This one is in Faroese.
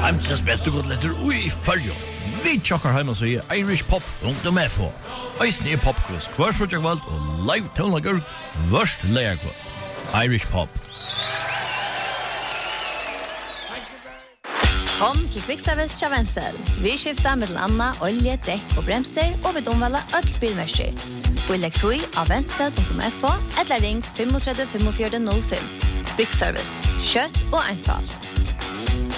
Heimsens beste godletter ui följo. Vi tjockar heima sig irishpop.fo. Eisne er popquiz, kvarsfrutjakvald og live tónleikar vørst leierkvald. Irish Pop. Kom til Kvickservice Chavenzel. Vi skifter med Anna, olje, dekk og bremser, og vi omvalder alt bilmersker. Og legg tog av venzel.fo, eller ring 35 45 05. Kvickservice. Kjøtt og einfalt.